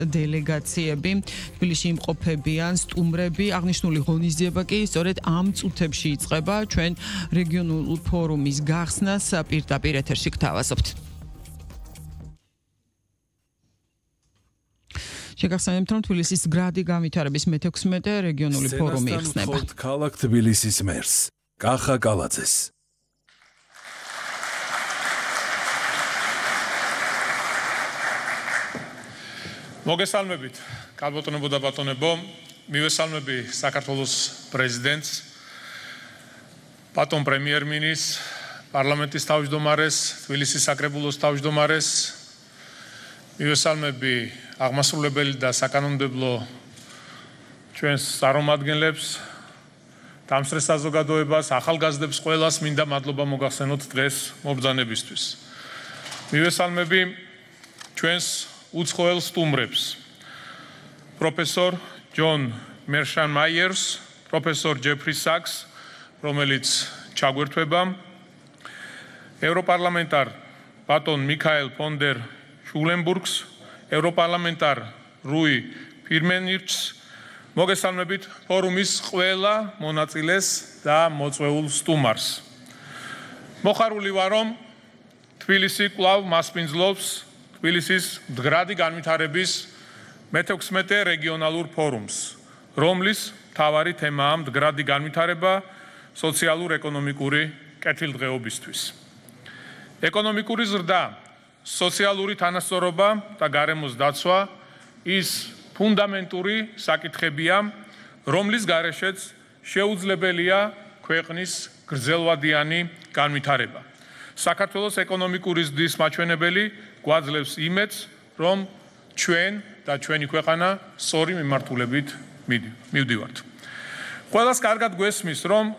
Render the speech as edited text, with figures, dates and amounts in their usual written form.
დელეგაციები თბილისში იმყოფებიან სტუმრები აღნიშნული ღონისძიება კი სწორედ ამ წუთებში იწყება ჩვენ რეგიონულ ფორუმის გახსნას პირდაპირ ეთერში გთავაზობთ. შეგახსენებთ რომ თბილისის გრადი განვითარების მე-16 რეგიონული ფორუმი იხსნება. ქალაქ თბილისის მერს კახა კალაძეს მოგესალმებით, ქალბატონებო და ბატონებო, მივესალმები საქართველოს პრეზიდენტს, ბატონ პრემიერ-მინისტრს, პარლამენტის თავმჯდომარეს, თბილისის საკრებულოს თავმჯდომარეს, მივესალმები აღმასრულებელი და საკანონმდებლო ჩვენს წარმომადგენლებს, დამსწრე საზოგადოებას, ახალგაზრდებს ყველას მინდა მადლობა მოგახსენოთ დღეს მობრძანებისთვის. მივესალმები ჩვენს უცხოელ სტუმრებს, პროფესორ ჯონ მერშან-მაიერს, პროფესორ ჯეფრი საკს, რომელიც ჩაგვერთვება, ევროპარლამენტარ ბატონ მიქაელ ფონ დერ შულენბურგს, ევროპარლამენტარ რუი ფირმენირჩს, მოგესალმებით ფორუმის ყველა მონაწილეს და მოწვეულ სტუმარს. მოხარული ვარ, რომ თბილისი კვლავ მასპინძლობს თბილისის მდგრადი განვითარების მე-16 რეგიონალურ ფორუმს, რომლის მთავარი თემაა მდგრადი განვითარება სოციალურ-ეკონომიკური კეთილდღეობისთვის. ეკონომიკური ზრდა, სოციალური თანასწორობა და გარემოს დაცვა ის ფუნდამენტური საკითხებია, რომლის გარეშეც შეუძლებელია ქვეყნის გრძელვადიანი განვითარება. საქართველოს ეკონომიკური ზრდის მაჩვენებელი გვაძლევს იმედს, რომ ჩვენ და ჩვენი ქვეყანა სწორი მიმართულებით მივდივართ. ყველას კარგად გვესმის, რომ